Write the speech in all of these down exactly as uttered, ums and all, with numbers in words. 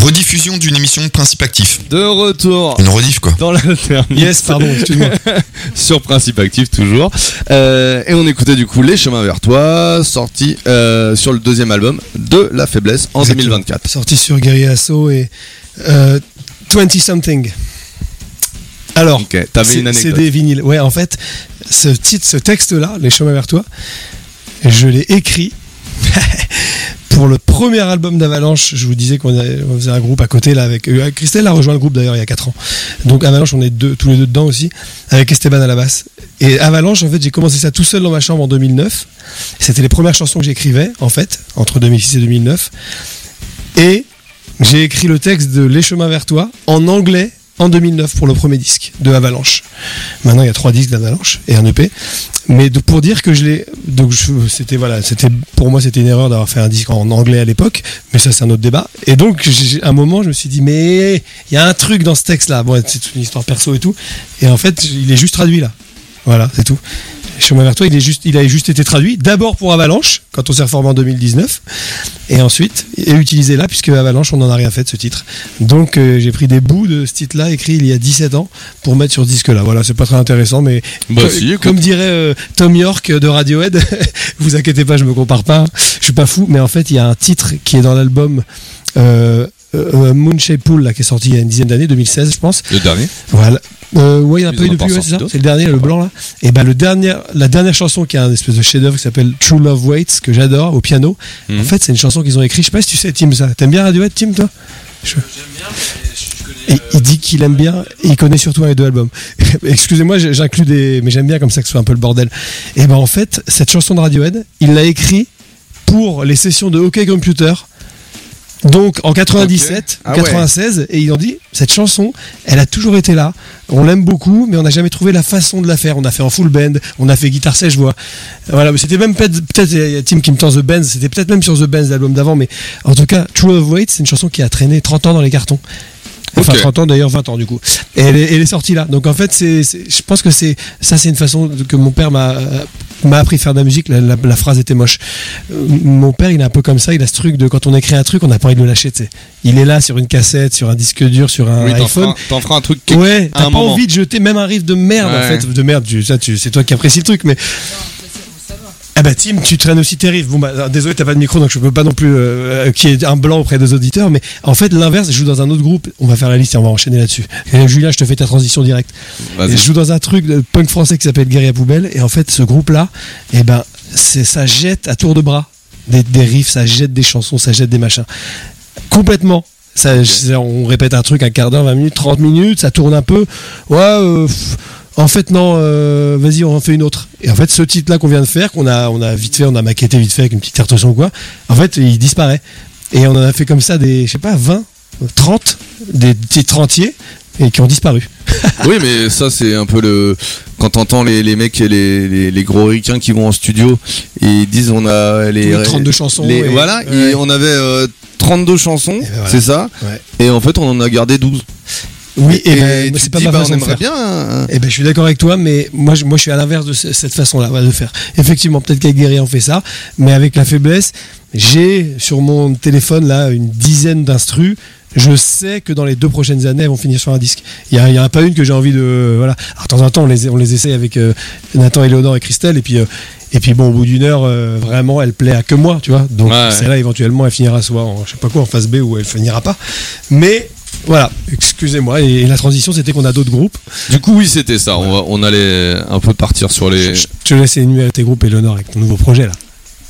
rediffusion d'une émission Principe Actif. De retour. Une rediff quoi. Dans l'alternance. Yes, pardon, excuse-moi. Sur Principe Actif toujours. Euh, et on écoutait du coup Les Chemins vers toi, sorti euh, sur le deuxième album de La Faiblesse en Exactement. deux mille vingt-quatre. Sorti sur Guerrier Assaut et euh, vingt something. Alors, Ok, t'avais c'est, une c'est anecdote. des vinyles. Ouais, en fait, ce titre, ce texte-là, Les Chemins vers toi, je l'ai écrit pour le premier album d'Avalanche. Je vous disais qu'on avait- on faisait un groupe à côté là avec euh, Christelle a rejoint le groupe d'ailleurs il y a quatre ans. Donc Avalanche, on est deux, tous les deux dedans aussi, avec Esteban à la basse. Et Avalanche, en fait, j'ai commencé ça tout seul dans ma chambre en deux mille neuf. C'était les premières chansons que j'écrivais, en fait, entre deux mille six et deux mille neuf. Et j'ai écrit le texte de Les Chemins vers toi en anglais en deux mille neuf pour le premier disque de Avalanche. Maintenant, il y a trois disques d'Avalanche et un E P. Mais de, pour dire que je l'ai, donc je, c'était voilà, c'était pour moi c'était une erreur d'avoir fait un disque en anglais à l'époque, mais ça c'est un autre débat. Et donc, j'ai, à un moment, je me suis dit mais il y a un truc dans ce texte-là. Bon, c'est une histoire perso et tout. Et en fait, il est juste traduit là. Voilà, c'est tout. Chemin vers toi, il, est juste, il a juste été traduit d'abord pour Avalanche, quand on s'est reformé en deux mille dix-neuf, et ensuite est utilisé là, puisque Avalanche, on n'en a rien fait de ce titre. Donc euh, j'ai pris des bouts de ce titre-là, écrit il y a dix-sept ans, pour mettre sur ce disque-là. Voilà, c'est pas très intéressant, mais Bah co- si, écoute. comme dirait euh, Tom York de Radiohead, vous inquiétez pas, je me compare pas, je suis pas fou, mais en fait, il y a un titre qui est dans l'album euh, euh, Moonshaped Pool, là, qui est sorti il y a une dizaine d'années, deux mille seize, je pense. Le dernier. Voilà. Euh, ouais, il y en a Ils pas eu en ont depuis, pas ouais, sorti c'est ça. d'autres. C'est le dernier, le blanc là. Et ben le dernier, la dernière chanson qui a un espèce de chef-d'œuvre qui s'appelle True Love Waits, que j'adore au piano. Mhm. En fait, c'est une chanson qu'ils ont écrite. Je sais pas si tu sais, Tim, ça. T'aimes bien Radiohead, Tim, toi? Je- J'aime bien, mais je connais. Et il dit qu'il aime bien et il connaît surtout un des deux albums. Excusez-moi, j'ai- j'inclus des, mais j'aime bien comme ça que ce soit un peu le bordel. Et ben en fait, cette chanson de Radiohead, il l'a écrite pour les sessions de Hockey Computer. Donc en quatre-vingt-dix-sept, Ok. Ah ouais. quatre-vingt-seize, et ils ont dit cette chanson, elle a toujours été là. On l'aime beaucoup, mais on n'a jamais trouvé la façon de la faire. On a fait en full band, on a fait guitare sèche voix. Voilà, mais c'était même peut-être, peut-être il y a Tim qui me tend The Benz, c'était peut-être même sur The Benz l'album d'avant, mais en tout cas, True Love Waits, c'est une chanson qui a traîné trente ans dans les cartons. Enfin, Ok. trente ans d'ailleurs, vingt ans du coup. Et elle est, elle est sortie là. Donc en fait, c'est, c'est- je pense que c'est ça, c'est une façon de- que mon père m'a, m'a appris à faire de la musique. La, la- la phrase était moche. Euh, Mon père, il est un peu comme ça. Il a ce truc de quand on écrit un truc, on n'a pas envie de le lâcher. Tu sais. Il est là sur une cassette, sur un disque dur, sur un Oui, t'en iPhone. feras, t'en feras un truc. qui- Ouais, à t'as un pas moment. envie de jeter même un riff de merde en Ouais. fait. De merde, tu, ça, tu, c'est toi qui apprécies le truc, mais. Ah bah Tim, tu traînes aussi tes riffs. Bon bah alors, désolé, t'as pas de micro donc je peux pas non plus euh, qu'il y ait un blanc auprès des auditeurs, mais en fait l'inverse, je joue dans un autre groupe. On va faire la liste et on va enchaîner là-dessus. Et Julien, je te fais ta transition directe. Vas-y. Et je joue dans un truc de punk français qui s'appelle Guerrier à Poubelle et en fait ce groupe-là, eh ben c'est ça jette à tour de bras des, des riffs, ça jette des chansons, ça jette des machins. Complètement. Ça, c'est- on répète un truc un quart d'heure, vingt minutes, trente minutes, ça tourne un peu. Ouais, euh, pff, en fait, non, euh, vas-y, on en fait une autre. Et en fait, ce titre-là qu'on vient de faire, qu'on a, on a vite fait, on a maquetté vite fait avec une petite carte son ou quoi, en fait, il disparaît. Et on en a fait comme ça des, je sais pas, vingt, trente, des titres entiers, et qui ont disparu. Oui, mais ça, c'est un peu le. Quand t'entends les, les mecs, les, les, les gros ricains qui vont en studio, et ils disent on a les. Tous les trente-deux chansons, les- et- voilà, ouais. et on avait euh, trente-deux chansons, ben voilà. c'est ça. Ouais. Et en fait, on en a gardé douze. Oui, et, Et, ben, tu moi, c'est te pas dis, ma bah, façon on de aimerait faire. bien. hein. Eh ben, je suis d'accord avec toi, mais moi, je, moi, je suis à l'inverse de ce- cette façon-là ouais, de faire. Effectivement, peut-être qu'avec Guerrier, on fait ça, mais avec La Faiblesse, j'ai sur mon téléphone là une dizaine d'instrus. Je sais que dans les deux prochaines années, elles vont finir sur un disque. Il y, a- il y en a pas une que j'ai envie de voilà. Alors, de temps en temps, on les, on les essaye avec euh, Nathan, Éléonore et Christelle, et puis. Euh, et puis bon, au bout d'une heure, euh, vraiment, elle plaît à que moi, tu vois. Donc Ouais. celle-là, éventuellement, elle finira soit en, je sais pas quoi, en phase B ou elle finira pas. Mais voilà, excusez-moi. Et, et la transition, c'était qu'on a d'autres groupes. Du coup, oui, c'était ça. On, va, on allait un peu partir sur les. Je, je te laisse énumérer tes groupes, Éléonore, avec ton nouveau projet là.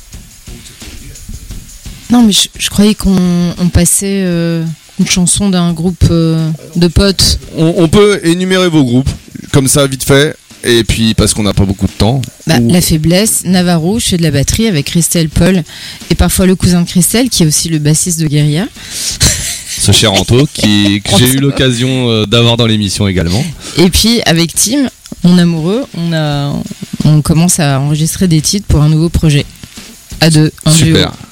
Non, mais je, je croyais qu'on on passait euh, une chanson d'un groupe euh, de potes. On, on peut énumérer vos groupes, comme ça, vite fait. Et puis, parce qu'on n'a pas beaucoup de temps. Bah, Ou- La Faiblesse, Navarro, je fais de la batterie avec Christelle, Paul et parfois le cousin de Christelle qui est aussi le bassiste de Guerilla. Ce cher Anto, qui, que j'ai eu l'occasion euh, d'avoir dans l'émission également. Et puis avec Tim, mon amoureux, on, a, on commence à enregistrer des titres pour un nouveau projet. À deux, un duo. Super.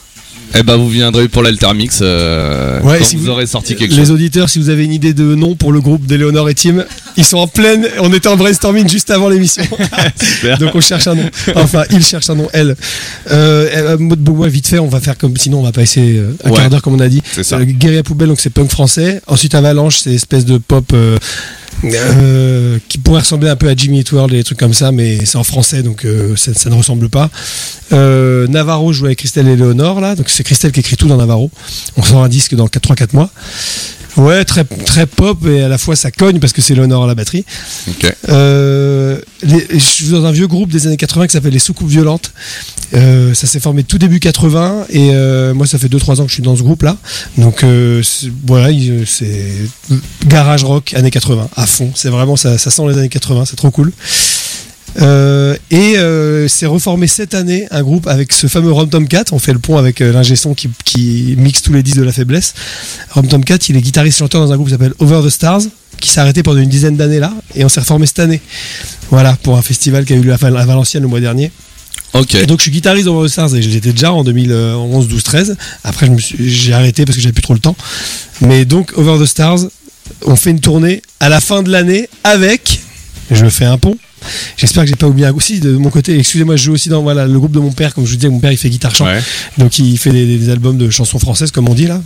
Eh ben vous viendrez pour l'Altermix euh, Ouais, quand si vous, vous- aurez sorti quelque Les chose. auditeurs, si vous avez une idée de nom pour le groupe d'Éléonore et Tim, ils sont en pleine. On était en brainstorming juste avant l'émission. Super. Donc on cherche un nom. Enfin, il cherche un nom, elle. Euh, euh, mode Beaubois, vite fait, on va faire comme sinon on va pas essayer euh, un Ouais. quart d'heure comme on a dit. C'est ça. Euh, Guérilla Poubelle, donc c'est punk français. Ensuite Avalanche, c'est espèce de pop euh, euh, qui pourrait ressembler un peu à Jimmy Eat World et des trucs comme ça, mais c'est en français donc euh, ça, ça ne ressemble pas. Euh, Navarro joue avec Christelle et Léonore là, donc c'est Christelle qui écrit tout dans Navarro. On sort un disque dans trois quatre mois. Ouais, très, très pop et à la fois ça cogne parce que c'est Léonore à la batterie. Ok. Euh, les- je suis dans un vieux groupe des années quatre-vingts qui s'appelle les Soucoupes Violentes. Euh, ça s'est formé tout début quatre-vingts et euh, moi ça fait deux trois ans que je suis dans ce groupe là. Donc euh, c'est- voilà, il- c'est garage rock années quatre-vingts à fond. C'est vraiment ça, ça sent les années quatre-vingts, c'est trop cool. Euh, et euh, c'est reformé cette année un groupe avec ce fameux Rom Tomcat. On fait le pont avec euh, l'ingé son qui, qui mixe tous les disques de la faiblesse. Rom Tomcat, il est guitariste chanteur dans un groupe qui s'appelle Over the Stars, qui s'est arrêté pendant une dizaine d'années là, et on s'est reformé cette année. Voilà, pour un festival qui a eu lieu à Val- à Valenciennes le mois dernier. Ok. Et donc je suis guitariste dans Over the Stars et j'étais déjà en deux mille onze, douze, treize. Après je me suis- j'ai arrêté parce que j'avais plus trop le temps. Mais donc Over the Stars, on fait une tournée à la fin de l'année avec, je fais un pont. J'espère que j'ai pas oublié un aussi de mon côté. Excusez-moi, je joue aussi dans voilà le groupe de mon père, comme je vous disais, mon père il fait guitare chant, Ouais. donc il fait des, des albums de chansons françaises comme on dit là.